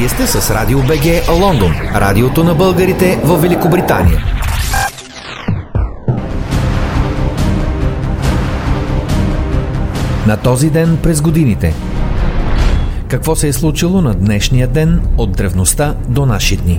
Вие сте с Радио БГ Лондон, радиото на българите в Великобритания. На този ден през годините. Какво се е случило на днешния ден от древността до наши дни?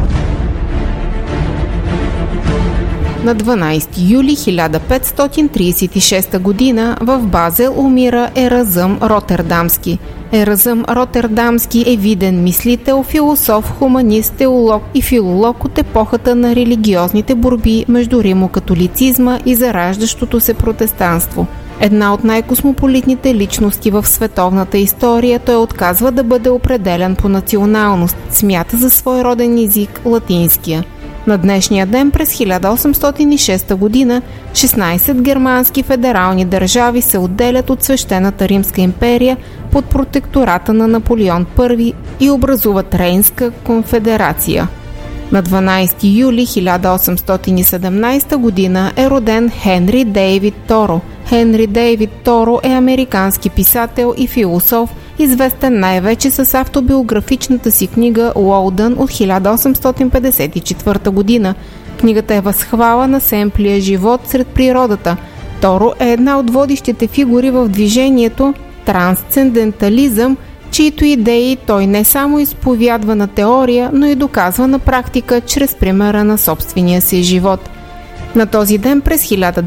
На 12 юли 1536 година в Базел умира Еразъм Ротердамски. Еразъм Ротердамски е виден мислител, философ, хуманист, теолог и филолог от епохата на религиозните борби между римокатолицизма и зараждащото се протестанство. Една от най-космополитните личности в световната история, той отказва да бъде определен по националност, смята за свой роден език латинския. На днешния ден през 1806 година 16 германски федерални държави се отделят от Свещената Римска империя под протектората на Наполеон I и образуват Рейнска конфедерация. На 12 юли 1817 година е роден Хенри Дейвид Торо. Хенри Дейвид Торо е американски писател и философ, известен най-вече с автобиографичната си книга «Лоудън» от 1854 година. Книгата е възхвала на семплия живот сред природата. Торо е една от водещите фигури в движението трансцендентализъм, чието идеи той не само изповядва на теория, но и доказва на практика чрез примера на собствения си живот. На този ден през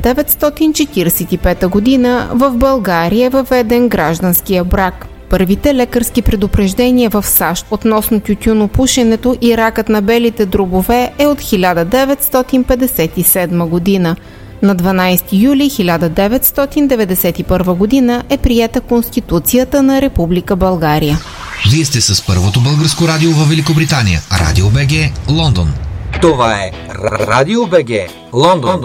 1945 година в България е въведен гражданския брак. Първите лекарски предупреждения в САЩ относно тютюнопушенето и ракът на белите дробове е от 1957 година. На 12 юли 1991 година е приета Конституцията на Република България. Вие сте с първото българско радио в Великобритания. Радио БГ Лондон. Това е Радио БГ Лондон.